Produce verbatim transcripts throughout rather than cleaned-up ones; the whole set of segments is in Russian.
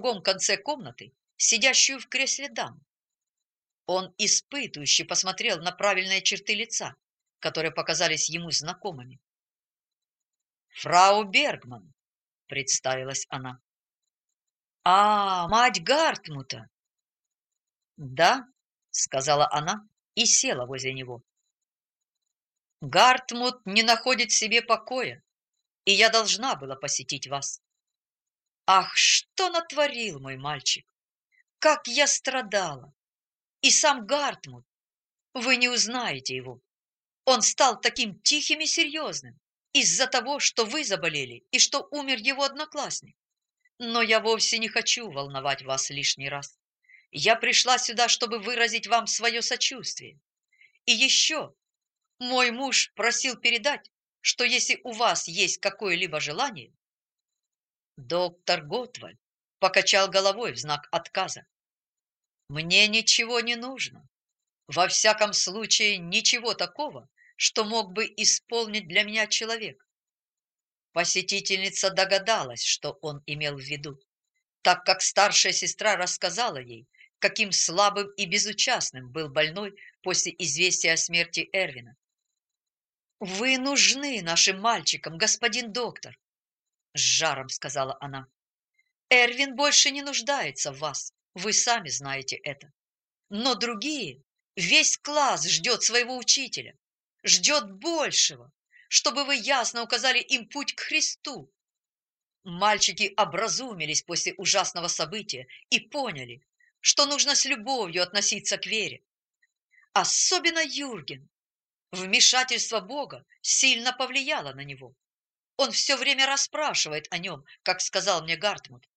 другом конце комнаты сидящую в кресле даму. Он испытующе посмотрел на правильные черты лица, которые показались ему знакомыми. «Фрау Бергман», — представилась она. «А, мать Гартмута!» «Да», — сказала она и села возле него. «Гартмут не находит себе покоя, и я должна была посетить вас. Ах, что натворил мой мальчик! Как я страдала! И сам Гартмут, вы не узнаете его. Он стал таким тихим и серьезным из-за того, что вы заболели и что умер его одноклассник. Но я вовсе не хочу волновать вас лишний раз. Я пришла сюда, чтобы выразить вам свое сочувствие. И еще мой муж просил передать, что если у вас есть какое-либо желание...» Доктор Готвальд покачал головой в знак отказа. «Мне ничего не нужно. Во всяком случае, ничего такого, что мог бы исполнить для меня человек». Посетительница догадалась, что он имел в виду, так как старшая сестра рассказала ей, каким слабым и безучастным был больной после известия о смерти Эрвина. «Вы нужны нашим мальчикам, господин доктор», — с жаром сказала она. «Эрвин больше не нуждается в вас, вы сами знаете это. Но другие, весь класс ждет своего учителя, ждет большего, чтобы вы ясно указали им путь к Христу». Мальчики образумились после ужасного события и поняли, что нужно с любовью относиться к вере. Особенно Юрген. Вмешательство Бога сильно повлияло на него. Он все время расспрашивает о нем, как сказал мне Гартмут.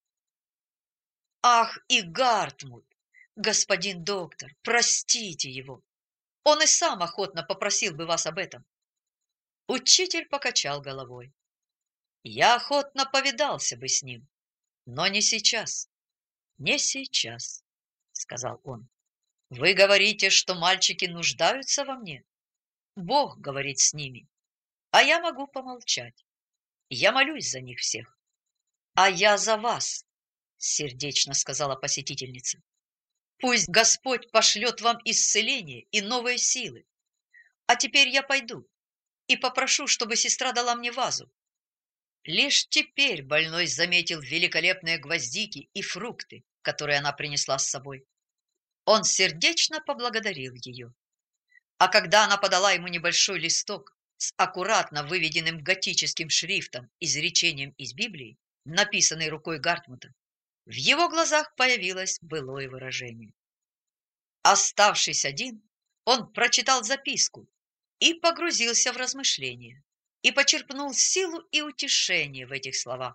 Ах, и Гартмут! Господин доктор, простите его. Он и сам охотно попросил бы вас об этом. Учитель покачал головой. Я охотно повидался бы с ним, но не сейчас. Не сейчас, сказал он. Вы говорите, что мальчики нуждаются во мне? Бог говорит с ними, а я могу помолчать. Я молюсь за них всех. А я за вас, сердечно сказала посетительница. Пусть Господь пошлет вам исцеление и новые силы. А теперь я пойду и попрошу, чтобы сестра дала мне вазу. Лишь теперь больной заметил великолепные гвоздики и фрукты, которые она принесла с собой. Он сердечно поблагодарил ее. А когда она подала ему небольшой листок с аккуратно выведенным готическим шрифтом изречением из Библии, написанной рукой Гартмута, в его глазах появилось былое выражение. Оставшись один, он прочитал записку и погрузился в размышления, и почерпнул силу и утешение в этих словах.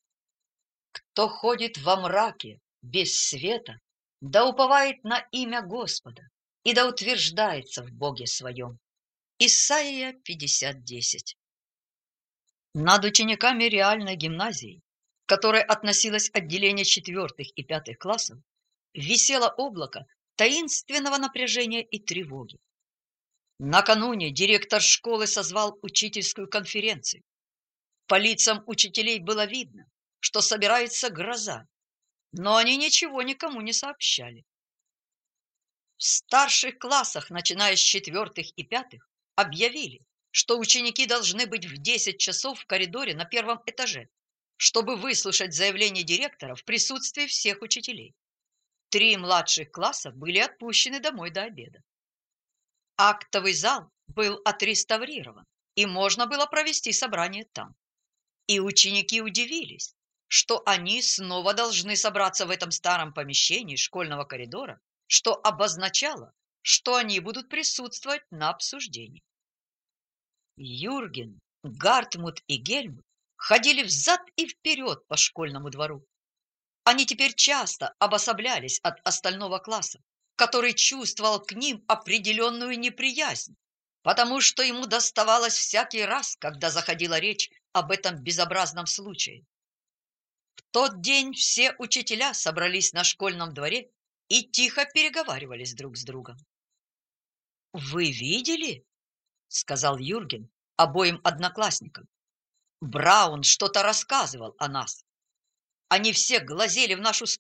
«Кто ходит во мраке, без света, да уповает на имя Господа, и да утверждается в Боге своем». Исайя пятьдесят десять. Над учениками реальной гимназии, к которой относилось отделение четвертых и пятых классов, висело облако таинственного напряжения и тревоги. Накануне директор школы созвал учительскую конференцию. По лицам учителей было видно, что собирается гроза, но они ничего никому не сообщали. В старших классах, начиная с четвертых и пятых, объявили, что ученики должны быть в десять часов в коридоре на первом этаже, чтобы выслушать заявление директора в присутствии всех учителей. Три младших класса были отпущены домой до обеда. Актовый зал был отреставрирован, и можно было провести собрание там. И ученики удивились, что они снова должны собраться в этом старом помещении школьного коридора, что обозначало, что они будут присутствовать на обсуждении. Юрген, Гартмут и Гельмут ходили взад и вперед по школьному двору. Они теперь часто обособлялись от остального класса, который чувствовал к ним определенную неприязнь, потому что ему доставалось всякий раз, когда заходила речь об этом безобразном случае. В тот день все учителя собрались на школьном дворе и тихо переговаривались друг с другом. «Вы видели?» — сказал Юрген обоим одноклассникам. «Браун что-то рассказывал о нас. Они все глазели в нашу